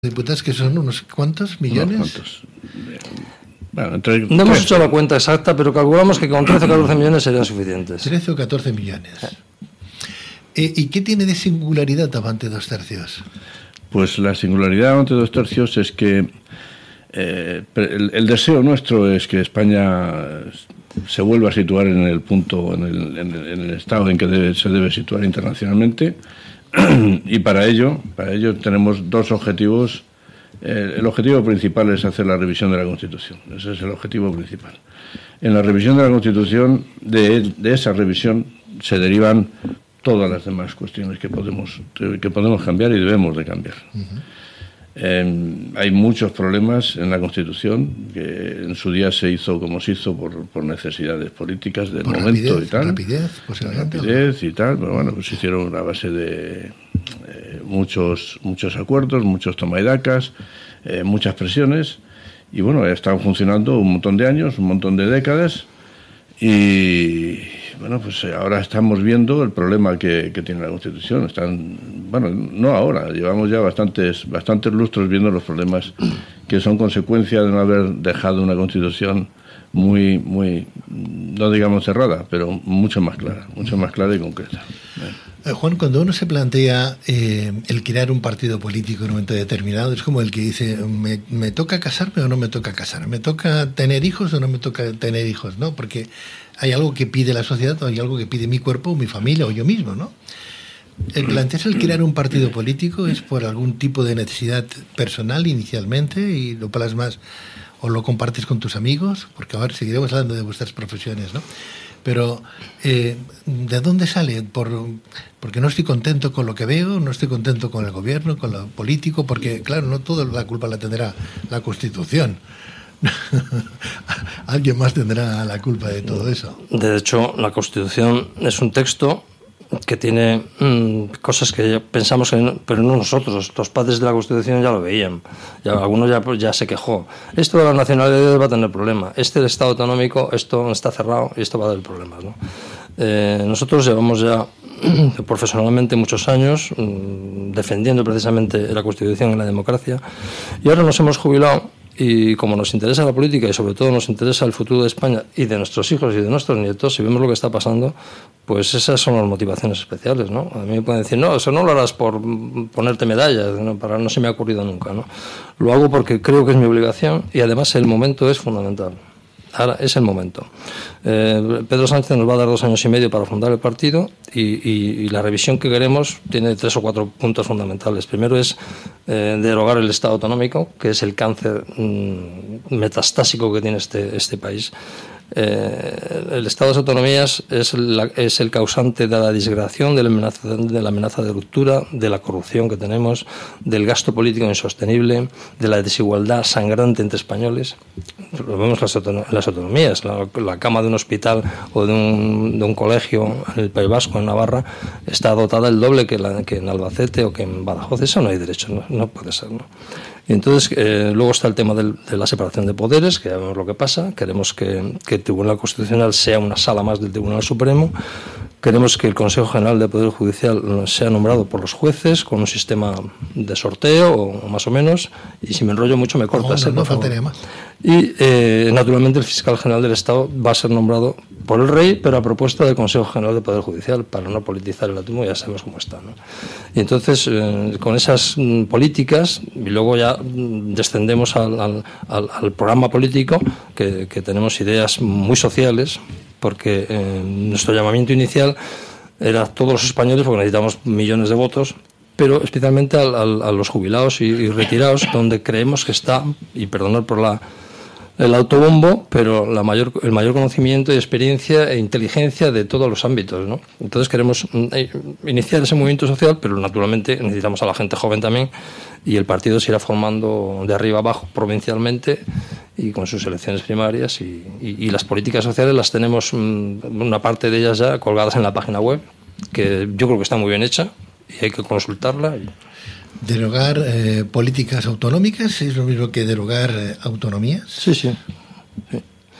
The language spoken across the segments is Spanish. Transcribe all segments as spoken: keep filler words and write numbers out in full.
Diputados, que son unos cuantos millones. Unos cuantos. Bueno, entre no hemos hecho la cuenta exacta, pero calculamos que con trece o catorce millones serían suficientes. trece o catorce millones. Eh, ¿Y qué tiene de singularidad Avante dos tercios? Pues la singularidad Avante dos tercios es que eh, el, el deseo nuestro es que España se vuelva a situar en el punto, en el, en el, en el estado en que debe, se debe situar internacionalmente. Y para ello, para ello tenemos dos objetivos. Eh, el objetivo principal es hacer la revisión de la Constitución. Ese es el objetivo principal. En la revisión de la Constitución, de, de esa revisión, se derivan todas las demás cuestiones que podemos, que podemos cambiar y debemos de cambiar. Uh-huh. Eh, hay muchos problemas en la Constitución, que en su día se hizo como se hizo por, por necesidades políticas del por momento rapidez, y tal. Rapidez, rapidez y tal, pero bueno, pues se hicieron a base de eh, muchos, muchos acuerdos, muchos toma y dacas, eh, muchas presiones, y bueno, están funcionando un montón de años, un montón de décadas, y bueno, pues ahora estamos viendo el problema que, que tiene la Constitución. Están, bueno, no ahora, llevamos ya bastantes, bastantes lustros viendo los problemas que son consecuencia de no haber dejado una Constitución muy, muy, no digamos cerrada, pero mucho más clara, mucho más clara y concreta. Eh, Juan, cuando uno se plantea eh, el crear un partido político en un momento determinado, es como el que dice, ¿me, me toca casarme o no me toca casarme? ¿Me toca tener hijos o no me toca tener hijos? ¿No? Porque hay algo que pide la sociedad o hay algo que pide mi cuerpo, mi familia o yo mismo, ¿no? El plantearse el crear un partido político es por algún tipo de necesidad personal inicialmente y lo plasmas o lo compartes con tus amigos, porque ahora seguiremos hablando de vuestras profesiones, ¿no? Pero, eh, ¿de dónde sale? Por, porque no estoy contento con lo que veo, no estoy contento con el gobierno, con lo político, porque, claro, no toda la culpa la tendrá la Constitución. Alguien más tendrá la culpa de todo eso. De hecho, la Constitución es un texto que tiene mmm, cosas que ya pensamos que no, pero no nosotros, los padres de la Constitución ya lo veían, ya, algunos ya, ya se quejó. Esto de la nacionalidad va a tener problemas, este del Estado autonómico, esto está cerrado y esto va a tener problemas, ¿no? Eh, nosotros llevamos ya profesionalmente muchos años mmm, defendiendo precisamente la Constitución y la democracia, y ahora nos hemos jubilado. Y como nos interesa la política y sobre todo nos interesa el futuro de España y de nuestros hijos y de nuestros nietos, si vemos lo que está pasando, pues esas son las motivaciones especiales, ¿no? A mí me pueden decir, no, eso no lo harás por ponerte medallas, ¿no? Para, no se me ha ocurrido nunca, ¿no? Lo hago porque creo que es mi obligación y además el momento es fundamental. Ahora es el momento. Eh, Pedro Sánchez nos va a dar dos años y medio para fundar el partido y, y, y la revisión que queremos tiene tres o cuatro puntos fundamentales. Primero es eh, derogar el Estado autonómico, que es el cáncer mmm, metastásico que tiene este, este país. Eh, el Estado de las autonomías es, la, es el causante de la disgregación, de la, amenaza, de la amenaza de ruptura, de la corrupción que tenemos, del gasto político insostenible, de la desigualdad sangrante entre españoles. Lo vemos en las autonomías, la, la cama de un hospital o de un, de un colegio en el País Vasco, en Navarra, está dotada el doble que, la, que en Albacete o que en Badajoz. Eso no hay derecho, no, no puede ser, ¿no? Y entonces eh, luego está el tema del, de la separación de poderes, que ya vemos lo que pasa. Queremos que, que el Tribunal Constitucional sea una sala más del Tribunal Supremo. Queremos que el Consejo General del Poder Judicial sea nombrado por los jueces con un sistema de sorteo, o más o menos, y si me enrollo mucho me cortas. No, no, no faltaría más. Y eh, naturalmente el Fiscal General del Estado va a ser nombrado por el Rey, pero a propuesta del Consejo General del Poder Judicial, para no politizar el asunto, ya sabemos cómo está, ¿no? Y entonces, eh, con esas mm, políticas, y luego ya mm, descendemos al, al, al, al programa político, que, que tenemos ideas muy sociales, porque eh, nuestro llamamiento inicial era a todos los españoles, porque necesitamos millones de votos, pero especialmente a, a, a los jubilados y, y retirados, donde creemos que está, y perdonad por la el autobombo, pero la mayor, el mayor conocimiento y experiencia e inteligencia de todos los ámbitos, ¿no? Entonces queremos eh, iniciar ese movimiento social, pero naturalmente necesitamos a la gente joven también, y el partido se irá formando de arriba abajo provincialmente y con sus elecciones primarias y, y, y las políticas sociales las tenemos, una parte de ellas ya colgadas en la página web, que yo creo que está muy bien hecha y hay que consultarla. Y... ¿Derogar eh, políticas autonómicas es lo mismo que derogar eh, autonomías? Sí, sí. sí.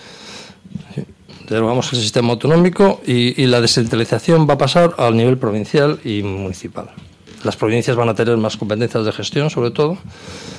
sí. Derogamos el sistema autonómico y, y la descentralización va a pasar al nivel provincial y municipal. las provincias van a tener más competencias de gestión, sobre todo,